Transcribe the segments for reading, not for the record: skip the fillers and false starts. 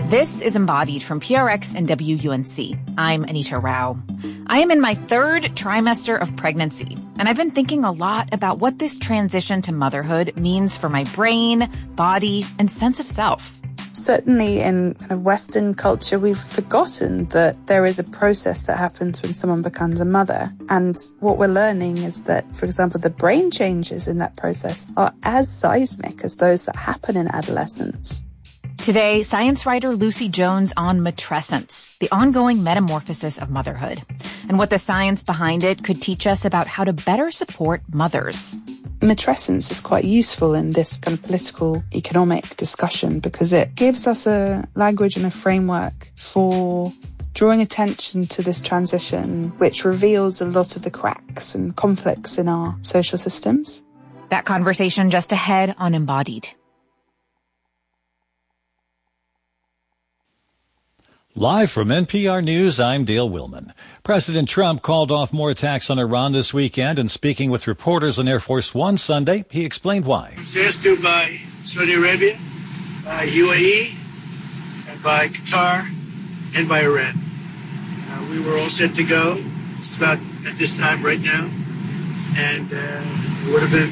This is Embodied from PRX and WUNC. I'm Anita Rao. I am in my third trimester of pregnancy, and I've been thinking a lot about what this transition to motherhood means for my brain, body, and sense of self. Certainly in kind of Western culture, we've forgotten that there is a process that happens when someone becomes a mother. And what we're learning is that, for example, the brain changes in that process are as seismic as those that happen in adolescence. Today, science writer Lucy Jones on matrescence, the ongoing metamorphosis of motherhood, and what the science behind it could teach us about how to better support mothers. Matrescence is quite useful in this kind of political economic discussion because it gives us a language and a framework for drawing attention to this transition, which reveals a lot of the cracks and conflicts in our social systems. That conversation just ahead on Embodied. Live from NPR News, I'm Dale Willman. President Trump called off more attacks on Iran this weekend, and speaking with reporters on Air Force One Sunday, he explained why. He was asked to by Saudi Arabia, by UAE, and by Qatar, and by Iran. We were all set to go. It's about at this time right now, and it would have been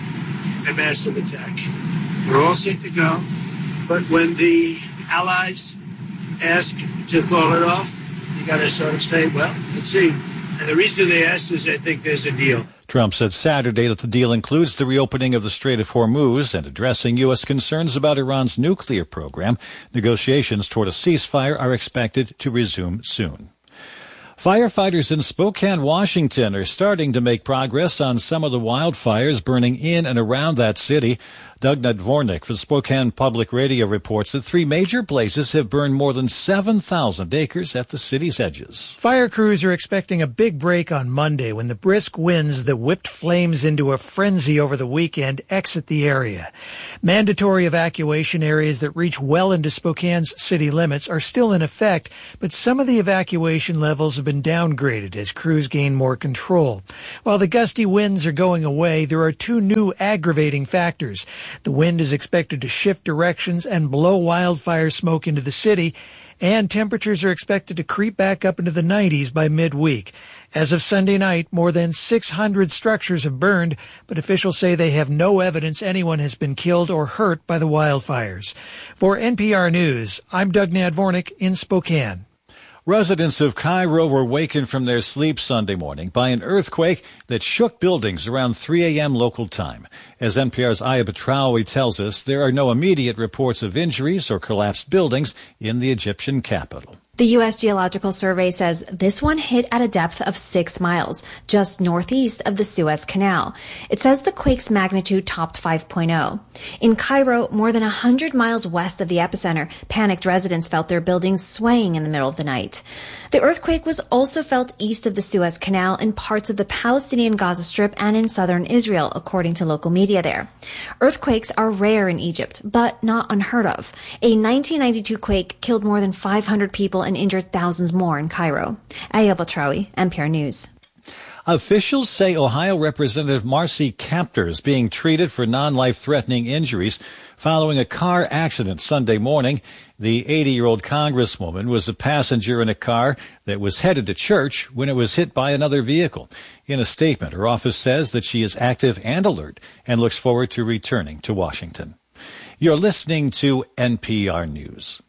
a massive attack. We're all set to go, but when the allies ask to call it off, you got to sort of say, well, let's see. And the reason they asked is I think there's a deal. Trump said Saturday that the deal includes the reopening of the Strait of Hormuz and addressing U.S. concerns about Iran's nuclear program. Negotiations toward a ceasefire are expected to resume soon. Firefighters in Spokane, Washington are starting to make progress on some of the wildfires burning in and around that city. Douglas Dvornik for Spokane Public Radio reports that 3 major blazes have burned more than 7,000 acres at the city's edges. Fire crews are expecting a big break on Monday when the brisk winds that whipped flames into a frenzy over the weekend exit the area. Mandatory evacuation areas that reach well into Spokane's city limits are still in effect, but some of the evacuation levels have been downgraded as crews gain more control. While the gusty winds are going away, there are 2 new aggravating factors. The wind is expected to shift directions and blow wildfire smoke into the city, and temperatures are expected to creep back up into the 90s by midweek. As of Sunday night, more than 600 structures have burned, but officials say they have no evidence anyone has been killed or hurt by the wildfires. For NPR News, I'm Doug Nadvornik in Spokane. Residents of Cairo were wakened from their sleep Sunday morning by an earthquake that shook buildings around 3 a.m. local time. As NPR's Aya Batraoui tells us, there are no immediate reports of injuries or collapsed buildings in the Egyptian capital. The U.S. Geological Survey says this one hit at a depth of 6 miles, just northeast of the Suez Canal. It says the quake's magnitude topped 5.0. In Cairo, more than 100 miles west of the epicenter, panicked residents felt their buildings swaying in the middle of the night. The earthquake was also felt east of the Suez Canal in parts of the Palestinian Gaza Strip and in southern Israel, according to local media there. Earthquakes are rare in Egypt, but not unheard of. A 1992 quake killed more than 500 people and injured thousands more in Cairo. Aya Batraoui, NPR News. Officials say Ohio Representative Marcy Kaptur is being treated for non-life-threatening injuries following a car accident Sunday morning. The 80-year-old congresswoman was a passenger in a car that was headed to church when it was hit by another vehicle. In a statement, her office says that she is active and alert and looks forward to returning to Washington. You're listening to NPR News.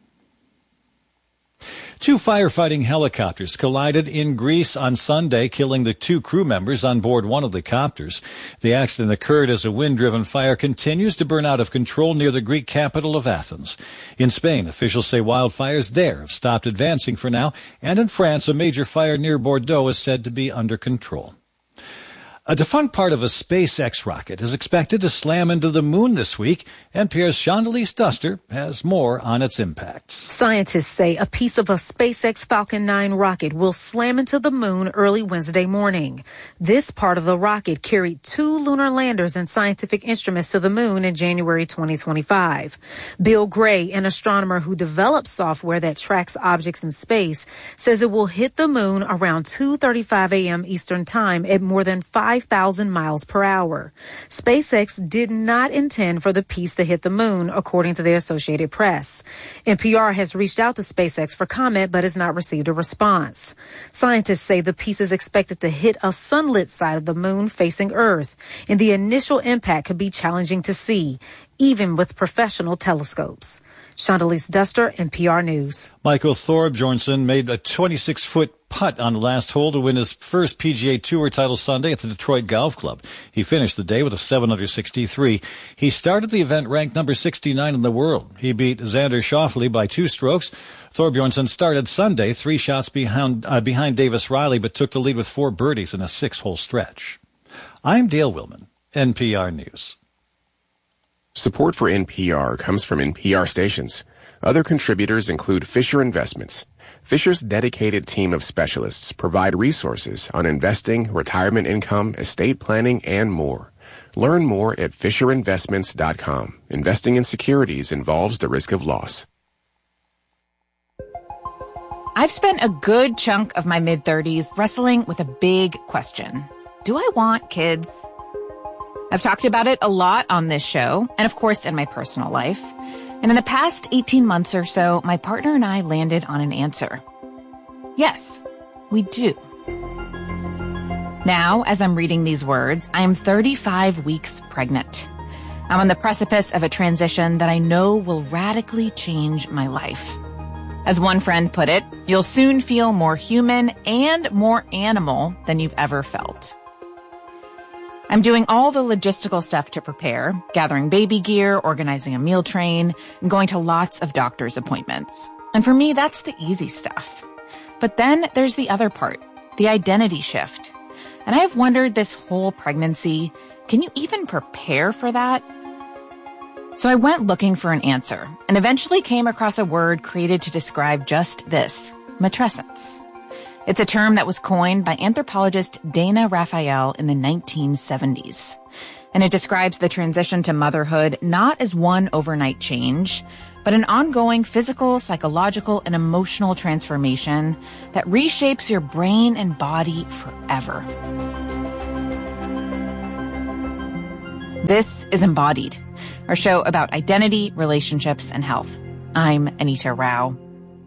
2 firefighting helicopters collided in Greece on Sunday, killing the 2 crew members on board one of the copters. The accident occurred as a wind-driven fire continues to burn out of control near the Greek capital of Athens. In Spain, officials say wildfires there have stopped advancing for now, and in France, a major fire near Bordeaux is said to be under control. A defunct part of a SpaceX rocket is expected to slam into the moon this week. NPR's Shondelise Duster has more on its impacts. Scientists say a piece of a SpaceX Falcon 9 rocket will slam into the moon early Wednesday morning. This part of the rocket carried 2 lunar landers and scientific instruments to the moon in January 2025. Bill Gray, an astronomer who developed software that tracks objects in space, says it will hit the moon around 2:35 a.m. Eastern Time at more than 5 5,000 miles per hour. SpaceX did not intend for the piece to hit the moon, according to the Associated Press. NPR has reached out to SpaceX for comment, but has not received a response. Scientists say the piece is expected to hit a sunlit side of the moon facing Earth, and the initial impact could be challenging to see, even with professional telescopes. Chandelice Duster, NPR News. Michael Thorbjornsen made a 26-foot putt on the last hole to win his first PGA Tour title Sunday at the Detroit Golf Club. He finished the day with a 763. He started the event ranked number 69 in the world. He beat Xander Schauffele by 2 strokes. Thorbjornsen started Sunday 3 shots behind Davis Riley, but took the lead with 4 birdies in a 6-hole stretch. I'm Dale Willman, NPR News. Support for NPR comes from NPR stations. Other contributors include Fisher Investments. Fisher's dedicated team of specialists provide resources on investing, retirement income, estate planning, and more. Learn more at FisherInvestments.com. Investing in securities involves the risk of loss. I've spent a good chunk of my mid-30s wrestling with a big question. Do I want kids? I've talked about it a lot on this show, and of course in my personal life. And in the past 18 months or so, my partner and I landed on an answer. Yes, we do. Now, as I'm reading these words, I am 35 weeks pregnant. I'm on the precipice of a transition that I know will radically change my life. As one friend put it, you'll soon feel more human and more animal than you've ever felt. I'm doing all the logistical stuff to prepare, gathering baby gear, organizing a meal train, and going to lots of doctor's appointments. And for me, that's the easy stuff. But then there's the other part, the identity shift. And I have wondered this whole pregnancy, can you even prepare for that? So I went looking for an answer and eventually came across a word created to describe just this, matrescence. It's a term that was coined by anthropologist Dana Raphael in the 1970s. And it describes the transition to motherhood not as one overnight change, but an ongoing physical, psychological, and emotional transformation that reshapes your brain and body forever. This is Embodied, our show about identity, relationships, and health. I'm Anita Rao.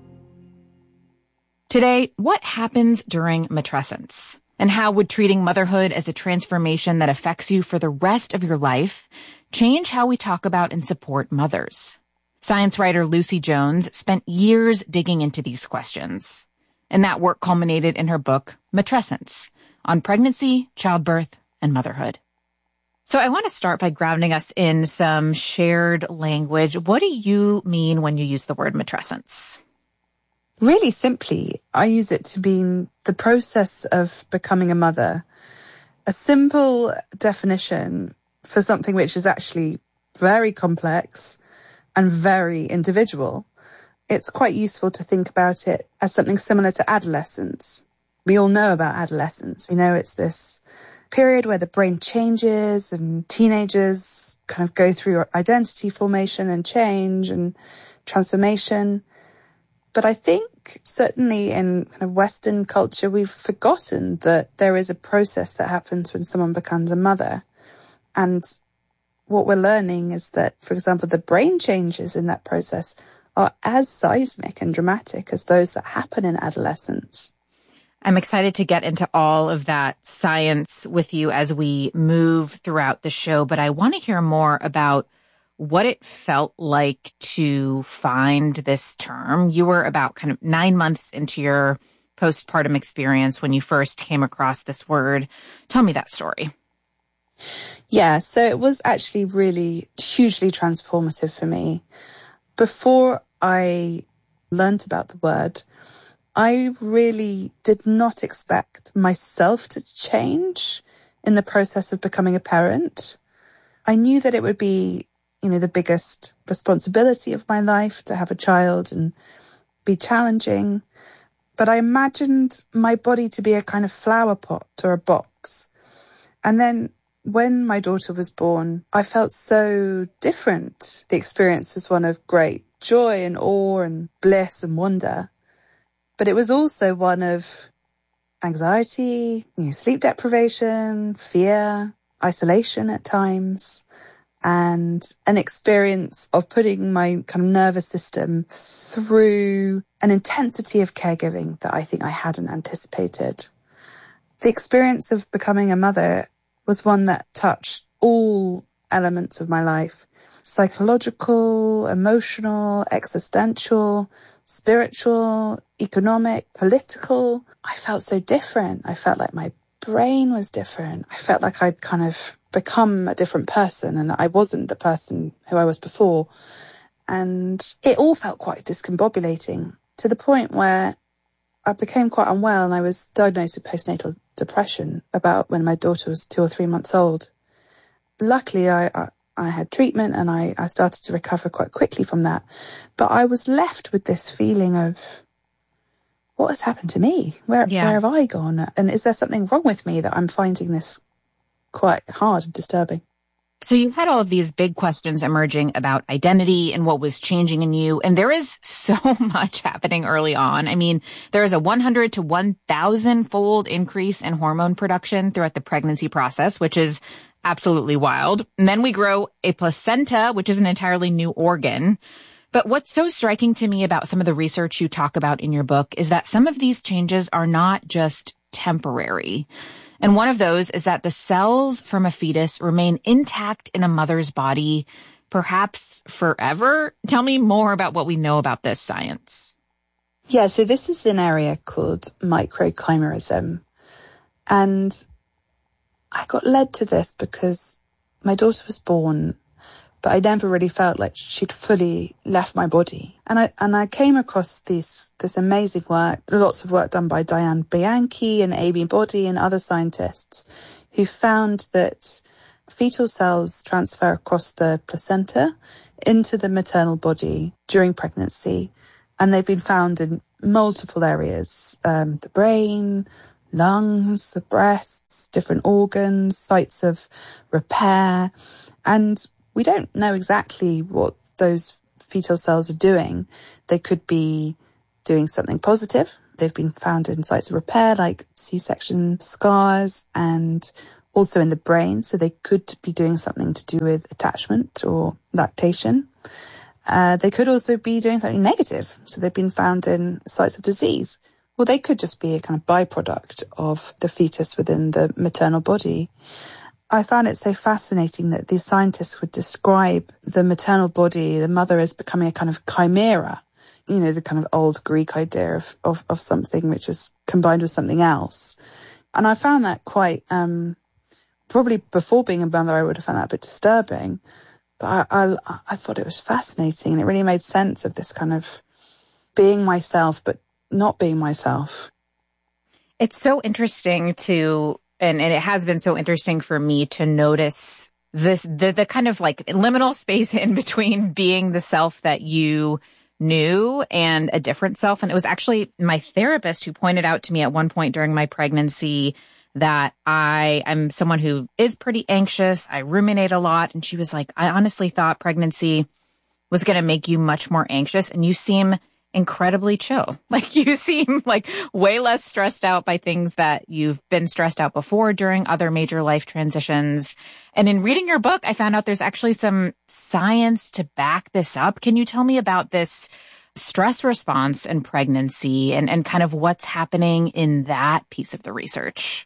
Today, what happens during matrescence? And how would treating motherhood as a transformation that affects you for the rest of your life change how we talk about and support mothers? Science writer Lucy Jones spent years digging into these questions. And that work culminated in her book, Matrescence, on pregnancy, childbirth, and motherhood. So I want to start by grounding us in some shared language. What do you mean when you use the word matrescence? Really simply, I use it to mean the process of becoming a mother. A simple definition for something which is actually very complex and very individual. It's quite useful to think about it as something similar to adolescence. We all know about adolescence. We know it's this period where the brain changes and teenagers kind of go through identity formation and change and transformation. But I think certainly in kind of Western culture, we've forgotten that there is a process that happens when someone becomes a mother. And what we're learning is that, for example, the brain changes in that process are as seismic and dramatic as those that happen in adolescence. I'm excited to get into all of that science with you as we move throughout the show, but I want to hear more about what it felt like to find this term. You were about kind of 9 months into your postpartum experience when you first came across this word. Tell me that story. Yeah, so it was actually really hugely transformative for me. Before I learned about the word, I really did not expect myself to change in the process of becoming a parent. I knew that it would be the biggest responsibility of my life to have a child and be challenging. But I imagined my body to be a kind of flower pot or a box. And then when my daughter was born, I felt so different. The experience was one of great joy and awe and bliss and wonder. But it was also one of anxiety, sleep deprivation, fear, isolation at times, and an experience of putting my kind of nervous system through an intensity of caregiving that I think I hadn't anticipated. The experience of becoming a mother was one that touched all elements of my life: psychological, emotional, existential, spiritual, economic, political. I felt so different. I felt like my brain was different. I felt like I'd kind of become a different person and that I wasn't the person who I was before. And it all felt quite discombobulating, to the point where I became quite unwell and I was diagnosed with postnatal depression about when my daughter was 2 or 3 months old. Luckily, I had treatment and I started to recover quite quickly from that. But I was left with this feeling of, what has happened to me? Where have I gone? And is there something wrong with me that I'm finding this quite hard and disturbing? So you had all of these big questions emerging about identity and what was changing in you. And there is so much happening early on. I mean, there is a 100 to 1,000 fold increase in hormone production throughout the pregnancy process, which is absolutely wild. And then we grow a placenta, which is an entirely new organ. But what's so striking to me about some of the research you talk about in your book is that some of these changes are not just temporary. And one of those is that the cells from a fetus remain intact in a mother's body, perhaps forever. Tell me more about what we know about this science. Yeah, so this is an area called microchimerism. And I got led to this because my daughter was born, but I never really felt like she'd fully left my body. And I came across this amazing work, lots of work done by Diane Bianchi and Amy Boddy and other scientists who found that fetal cells transfer across the placenta into the maternal body during pregnancy. And they've been found in multiple areas, the brain, lungs, the breasts, different organs, sites of repair. And we don't know exactly what those fetal cells are doing. They could be doing something positive. They've been found in sites of repair like C-section scars and also in the brain. So they could be doing something to do with attachment or lactation. They could also be doing something negative. So they've been found in sites of disease. Well, they could just be a kind of byproduct of the fetus within the maternal body. I found it so fascinating that these scientists would describe the maternal body, the mother, as becoming a kind of chimera, the kind of old Greek idea of something which is combined with something else. And I found that quite, probably before being a mother, I would have found that a bit disturbing. But I thought it was fascinating, and it really made sense of this kind of being myself, but not being myself. It's so interesting and it has been so interesting for me to notice the kind of like liminal space in between being the self that you knew and a different self. And it was actually my therapist who pointed out to me at one point during my pregnancy that I'm someone who is pretty anxious. I ruminate a lot. And she was like, I honestly thought pregnancy was going to make you much more anxious, and you seem incredibly chill. Like, you seem like way less stressed out by things that you've been stressed out before during other major life transitions. And in reading your book, I found out there's actually some science to back this up. Can you tell me about this stress response in pregnancy and kind of what's happening in that piece of the research?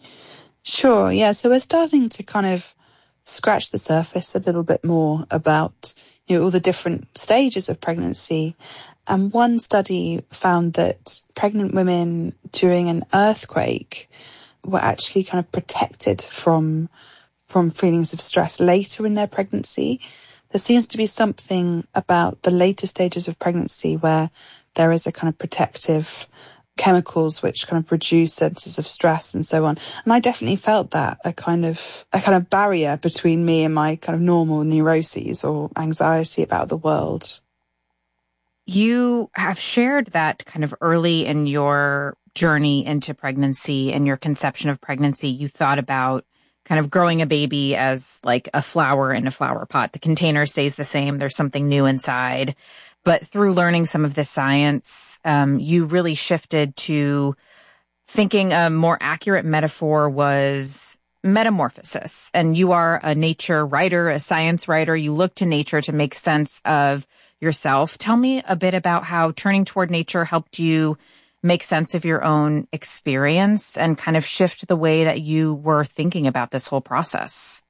Sure. Yeah. So we're starting to kind of scratch the surface a little bit more about, all the different stages of pregnancy. And one study found that pregnant women during an earthquake were actually kind of protected from feelings of stress later in their pregnancy. There seems to be something about the later stages of pregnancy where there is a kind of protective chemicals which kind of reduce senses of stress and so on. And I definitely felt that, a kind of barrier between me and my kind of normal neuroses or anxiety about the world. You have shared that kind of early in your journey into pregnancy and your conception of pregnancy, you thought about kind of growing a baby as like a flower in a flower pot. The container stays the same. There's something new inside. But through learning some of this science, you really shifted to thinking a more accurate metaphor was metamorphosis. And you are a nature writer, a science writer. You look to nature to make sense of yourself. Tell me a bit about how turning toward nature helped you make sense of your own experience and kind of shift the way that you were thinking about this whole process.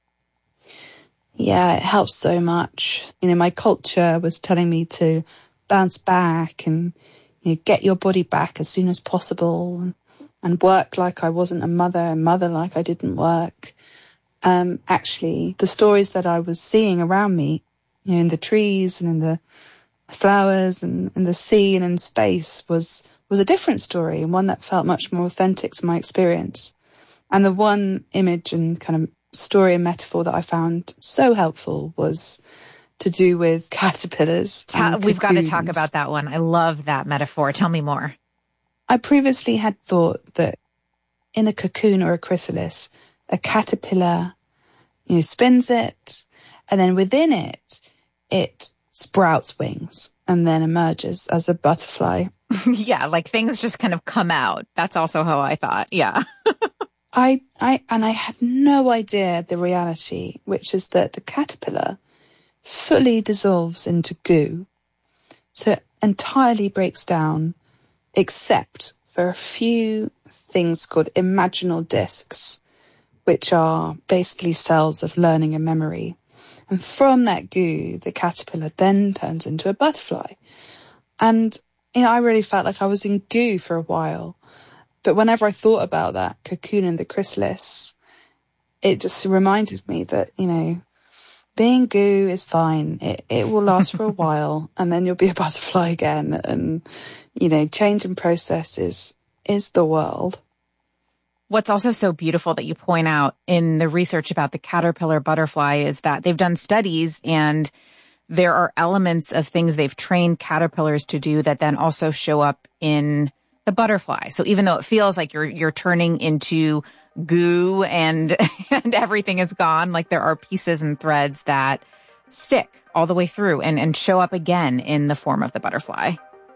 Yeah, it helps so much. My culture was telling me to bounce back and get your body back as soon as possible and work like I wasn't a mother and mother like I didn't work. Actually, the stories that I was seeing around me, in the trees and in the flowers and in the sea and in space was a different story, and one that felt much more authentic to my experience. And the one image and kind of story and metaphor that I found so helpful was to do with caterpillars. We've got to talk about that one. I love that metaphor. Tell me more. I previously had thought that in a cocoon or a chrysalis, a caterpillar, spins it, and then within it sprouts wings and then emerges as a butterfly. Yeah, like things just kind of come out. That's also how I thought. Yeah. I had no idea the reality, which is that the caterpillar fully dissolves into goo. So it entirely breaks down, except for a few things called imaginal discs, which are basically cells of learning and memory. And from that goo, the caterpillar then turns into a butterfly. And, I really felt like I was in goo for a while. But whenever I thought about that cocoon and the chrysalis, it just reminded me that, being goo is fine. It will last for a while and then you'll be a butterfly again. And, change and process is the world. What's also so beautiful that you point out in the research about the caterpillar butterfly is that they've done studies and there are elements of things they've trained caterpillars to do that then also show up in the butterfly. So even though it feels like you're turning into goo and everything is gone, like there are pieces and threads that stick all the way through and show up again in the form of the butterfly.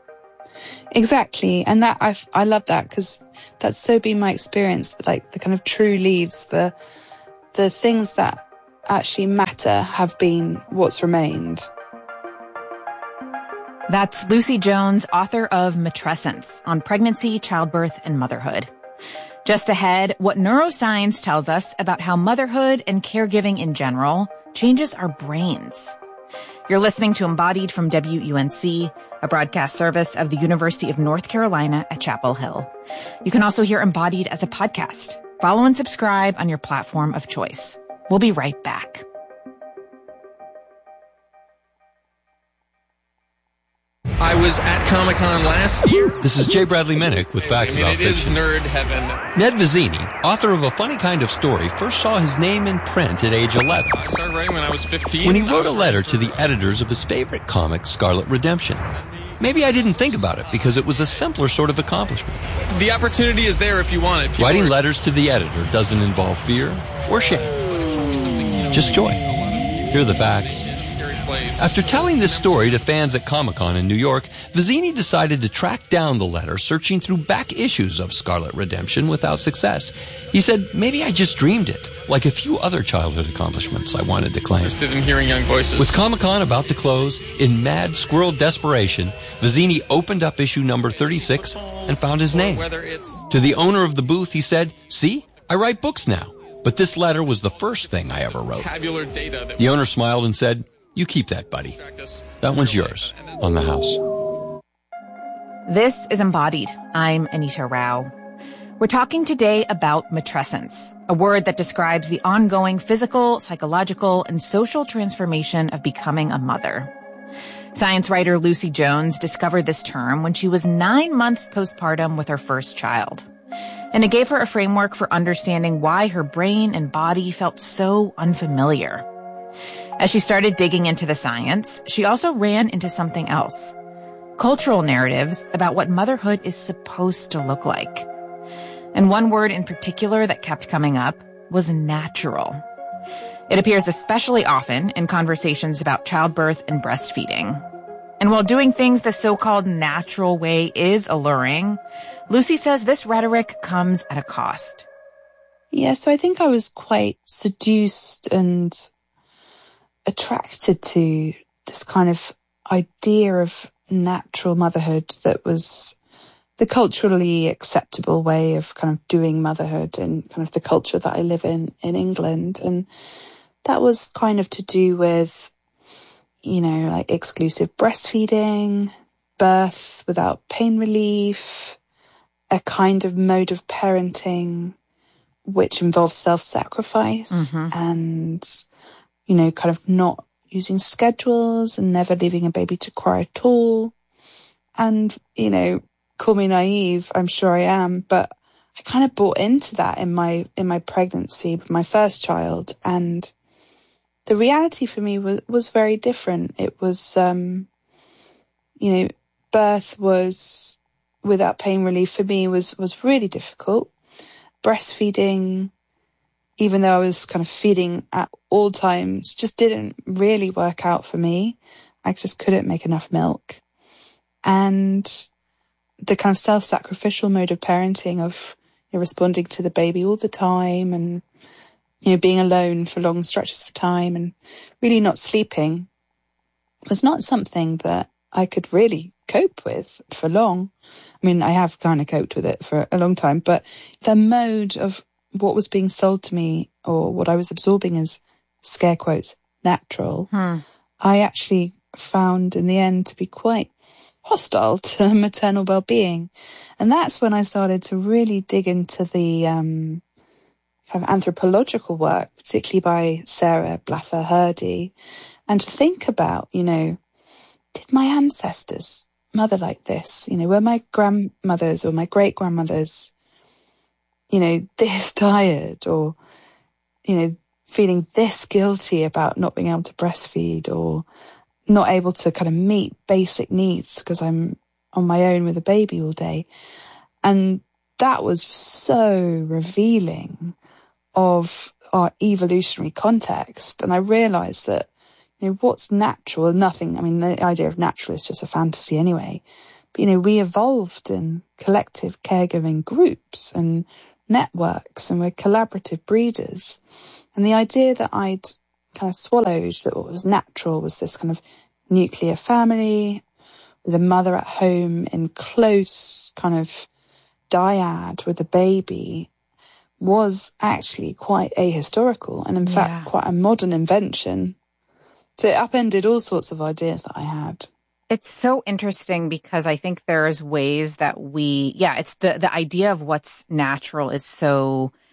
Exactly. And that I love that because that's so been my experience, like the kind of true leaves, the things that actually matter have been what's remained. That's Lucy Jones, author of Matrescence on pregnancy, childbirth, and motherhood. Just ahead, what neuroscience tells us about how motherhood and caregiving in general changes our brains. You're listening to Embodied from WUNC, a broadcast service of the University of North Carolina at Chapel Hill. You can also hear Embodied as a podcast. Follow and subscribe on your platform of choice. We'll be right back. I was at Comic-Con last year. This is J. Bradley Minnick with Facts About Fiction. It is nerd heaven. Ned Vizzini, author of A Funny Kind of Story, first saw his name in print at age 11. I started writing when I was 15. When he wrote a letter to the editors of his favorite comic, Scarlet Redemption. Maybe I didn't think about it because it was a simpler sort of accomplishment. The opportunity is there if you want it. Writing letters to the editor doesn't involve fear or shame. Just joy. Here are the facts. After telling this story to fans at Comic-Con in New York, Vizzini decided to track down the letter, searching through back issues of Scarlet Redemption without success. He said, maybe I just dreamed it, like a few other childhood accomplishments I wanted to claim. Interested in hearing young voices. With Comic-Con about to close, in mad squirrel desperation, Vizzini opened up issue number 36 and found his name. To the owner of the booth, he said, see, I write books now. But this letter was the first thing I ever wrote. The owner smiled and said, you keep that, buddy. That one's yours, on the house. This is Embodied. I'm Anita Rao. We're talking today about matrescence, a word that describes the ongoing physical, psychological, and social transformation of becoming a mother. Science writer Lucy Jones discovered this term when she was 9 months postpartum with her first child. And it gave her a framework for understanding why her brain and body felt so unfamiliar. As she started digging into the science, she also ran into something else. Cultural narratives about what motherhood is supposed to look like. And one word in particular that kept coming up was natural. It appears especially often in conversations about childbirth and breastfeeding. And while doing things the so-called natural way is alluring, Lucy says this rhetoric comes at a cost. Yeah, so I think I was quite seduced and attracted to this kind of idea of natural motherhood that was the culturally acceptable way of kind of doing motherhood and kind of the culture that I live in England. And that was kind of to do with, you know, like exclusive breastfeeding, birth without pain relief, a kind of mode of parenting which involved self-sacrifice and, you know, kind of not using schedules and never leaving a baby to cry at all. And, you know, call me naive, I'm sure I am, but I kind of bought into that in my pregnancy with my first child. And the reality for me was very different. It was, you know, birth was without pain relief for me was really difficult. Breastfeeding, even though I was kind of feeding at all times, just didn't really work out for me. I just couldn't make enough milk. And the kind of self-sacrificial mode of parenting of, you know, responding to the baby all the time and, you know, being alone for long stretches of time and really not sleeping was not something that I could really cope with for long. I mean, I have kind of coped with it for a long time, but the mode of what was being sold to me or what I was absorbing as, scare quotes, natural, I actually found in the end to be quite hostile to maternal well-being. And that's when I started to really dig into the kind of anthropological work, particularly by Sarah Blaffer Hrdy, and to think about, you know, did my ancestors mother like this? You know, were my grandmothers or my great-grandmothers, you know, this tired or, you know, feeling this guilty about not being able to breastfeed or not able to kind of meet basic needs because I'm on my own with a baby all day. And that was so revealing of our evolutionary context. And I realized that, you know, what's natural and nothing, I mean, the idea of natural is just a fantasy anyway. But, you know, we evolved in collective caregiving groups and networks and we're collaborative breeders. And the idea that I'd kind of swallowed that what was natural was this kind of nuclear family with a mother at home in close kind of dyad with a baby was actually quite ahistorical and in fact quite a modern invention. So it upended all sorts of ideas that I had. It's so interesting because I think there's ways that it's the idea of what's natural is so